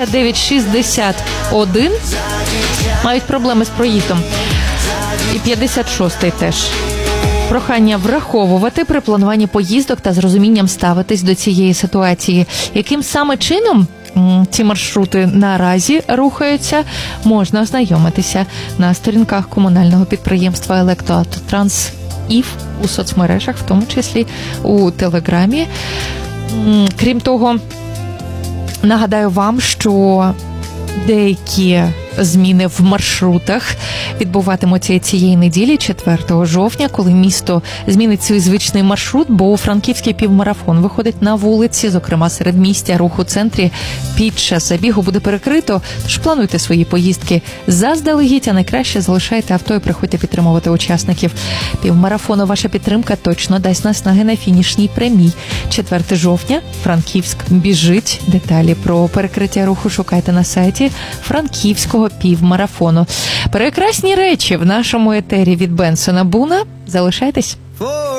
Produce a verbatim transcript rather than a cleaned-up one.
дев'ять шістдесят один мають проблеми з проїздом. І п'ятдесят шостий теж. Прохання враховувати при плануванні поїздок та з розумінням ставитись до цієї ситуації. Яким саме чином ці маршрути наразі рухаються, можна ознайомитися на сторінках комунального підприємства «Електроавтотранс» ІФ у соцмережах, в тому числі у Телеграмі. Крім того, нагадаю вам, що деякі зміни в маршрутах відбуватимуться цієї неділі, четвертого жовтня, коли місто змінить свій звичний маршрут, бо франківський півмарафон виходить на вулиці, зокрема середмістя, рух у центрі під час забігу буде перекрито, тож плануйте свої поїздки заздалегідь, а найкраще залишайте авто і приходьте підтримувати учасників півмарафону. Ваша підтримка точно дасть наснаги на фінішній прямій. четвертого жовтня, Франківськ біжить. Деталі про перекриття руху шукайте на сайті Франківського півмарафону. Прекрасні речі в нашому етері від Бенсона Буна. Залишайтесь.